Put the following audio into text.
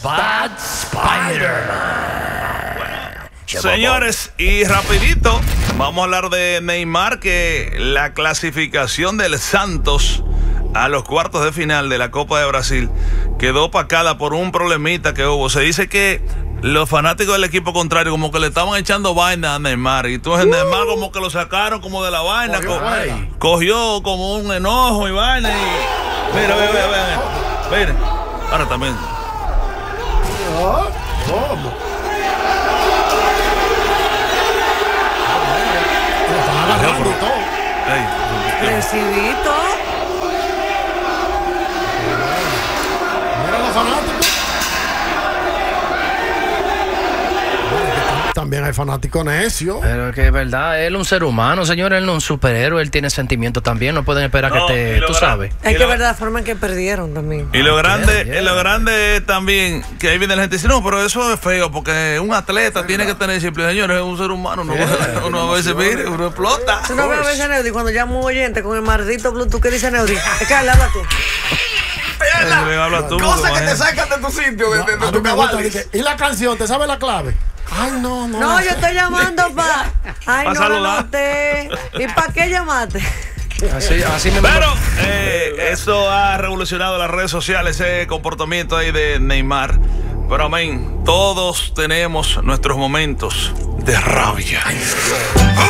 Bad Spider-Man. Señores, y rapidito, vamos a hablar de Neymar, que la clasificación del Santos a los cuartos de final de la Copa de Brasil quedó opacada por un problemita que hubo. Se dice que los fanáticos del equipo contrario como que le estaban echando vaina a Neymar, y entonces Neymar como que lo sacaron como de la vaina, cogió como un enojo y vaina y... Mira. Ahora también. ¿Cómo? Recibito. Mira los fanáticos. También hay fanáticos necios. Pero que es verdad, él es un ser humano, señor, él no es un superhéroe, él tiene sentimientos también, no pueden esperar que esté, tú sabes. Es que ver la forma en que perdieron también. Y lo grande es también que ahí viene la gente y dice, no, pero eso es feo, porque un atleta tiene que tener disciplina. Señores, es un ser humano, uno a veces, mire, uno explota. Tú no ves a veces, Neudi, cuando llama un oyente con el maldito Bluetooth, ¿qué dice Neudi? Es que habla tú. Cosas que te sacan de tu sitio, de tu cabal. ¿Y la canción? ¿Te sabes la clave? Ay, no. No, yo estoy llamando para... Ay, no la saludar. noté. ¿Y para qué llamaste? Así me Pero eso ha revolucionado las redes sociales, ese comportamiento ahí de Neymar. Pero amén, todos tenemos nuestros momentos de rabia.